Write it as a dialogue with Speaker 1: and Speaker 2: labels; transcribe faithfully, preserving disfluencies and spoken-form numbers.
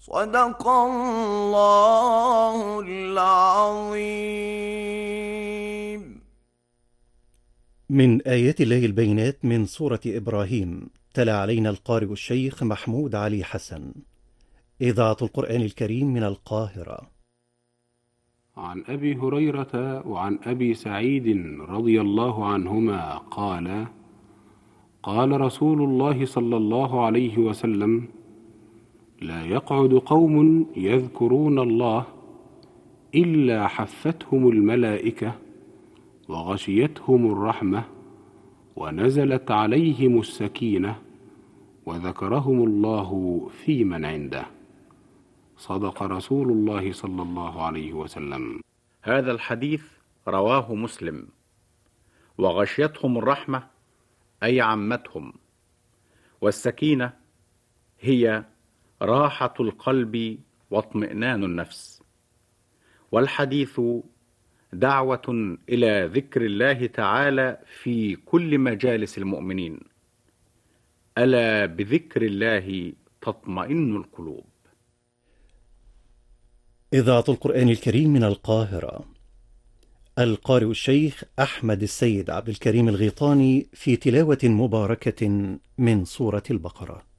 Speaker 1: صدق الله العظيم.
Speaker 2: من آيات الله البينات من سورة إبراهيم، تلا علينا القارئ الشيخ محمود علي حسن. إذاعة القرآن الكريم من القاهرة.
Speaker 3: عن أبي هريرة وعن أبي سعيد رضي الله عنهما قال: قال رسول الله صلى الله عليه وسلم: لا يقعد قوم يذكرون الله إلا حفتهم الملائكة وغشيتهم الرحمة ونزلت عليهم السكينة وذكرهم الله في من عنده. صدق رسول الله صلى الله عليه وسلم.
Speaker 4: هذا الحديث رواه مسلم. وغشيتهم الرحمة أي عمتهم، والسكينة هي راحة القلب واطمئنان النفس. والحديث دعوة إلى ذكر الله تعالى في كل مجالس المؤمنين. ألا بذكر الله تطمئن القلوب.
Speaker 2: إذاعة القرآن الكريم من القاهرة. القارئ الشيخ أحمد السيد عبد الكريم الغيطاني في تلاوة مباركة من سورة البقرة.